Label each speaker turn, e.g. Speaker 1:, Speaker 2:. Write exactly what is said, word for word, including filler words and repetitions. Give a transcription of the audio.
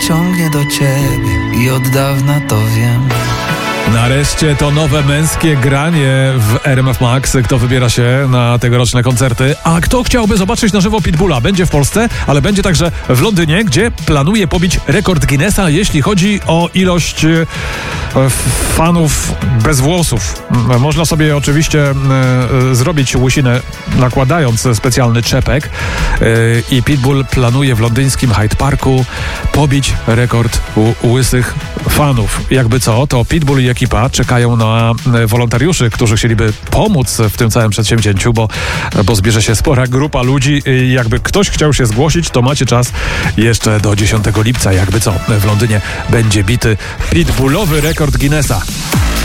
Speaker 1: ciągnie do ciebie i od dawna to wiem.
Speaker 2: Nareszcie to nowe męskie granie w R M F Max. Kto wybiera się na tegoroczne koncerty? A kto chciałby zobaczyć na żywo Pitbulla? Będzie w Polsce, ale będzie także w Londynie, gdzie planuje pobić rekord Guinnessa, jeśli chodzi o ilość e, fanów bez włosów. Można sobie oczywiście e, zrobić łysinę, nakładając specjalny czepek e, i Pitbull planuje w londyńskim Hyde Parku pobić rekord u, łysych fanów. Jakby co, to Pitbull i ekipa czekają na wolontariuszy, którzy chcieliby pomóc w tym całym przedsięwzięciu, bo, bo zbierze się spora grupa ludzi i jakby ktoś chciał się zgłosić, to macie czas jeszcze do dziesiątego lipca. Jakby co, w Londynie będzie bity Pitbullowy rekord Guinnessa.